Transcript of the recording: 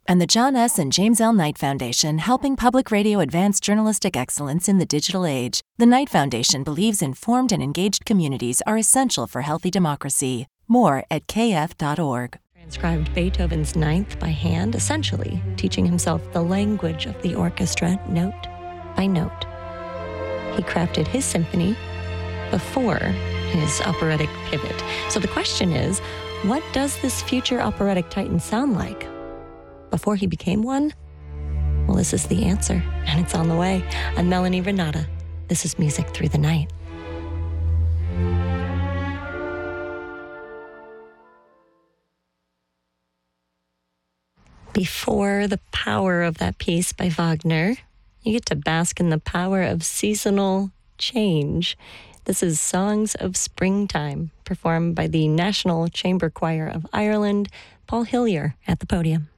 And the John S. and James L. Knight Foundation, helping public radio advance journalistic excellence in the digital age. The Knight Foundation believes informed and engaged communities are essential for healthy democracy. More at kf.org. Transcribed Beethoven's Ninth by hand, essentially teaching himself the language of the orchestra note by note. He crafted his symphony before his operatic pivot. So the question is, what does this future operatic titan sound like? Before he became one? Well, this is the answer, and it's on the way. I'm Melanie Renata. This is Music Through the Night. Before the power of that piece by Wagner, you get to bask in the power of seasonal change. This is Songs of Springtime, performed by the National Chamber Choir of Ireland. Paul Hillier at the podium.